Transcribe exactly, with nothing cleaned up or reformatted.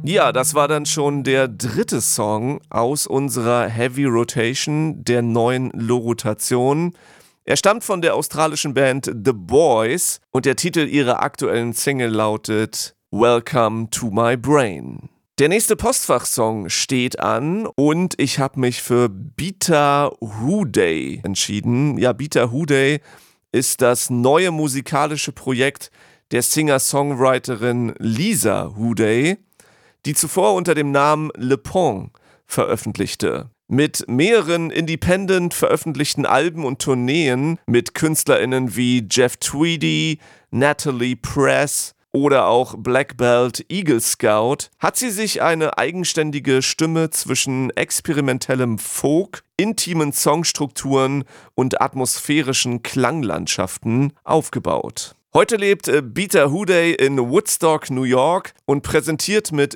Ja, das war dann schon der dritte Song aus unserer Heavy Rotation, der neuen Lo-Rotation. Er stammt von der australischen Band The Boys und der Titel ihrer aktuellen Single lautet Welcome to My Brain. Der nächste Postfachsong steht an und ich habe mich für Beta Hooday entschieden. Ja, Beta Hooday ist das neue musikalische Projekt der Singer-Songwriterin Lisa Hooday, die zuvor unter dem Namen Le Pont veröffentlichte. Mit mehreren independent veröffentlichten Alben und Tourneen mit KünstlerInnen wie Jeff Tweedy, Natalie Press oder auch Black Belt Eagle Scout hat sie sich eine eigenständige Stimme zwischen experimentellem Folk, intimen Songstrukturen und atmosphärischen Klanglandschaften aufgebaut. Heute lebt Beta Hooday in Woodstock, New York und präsentiert mit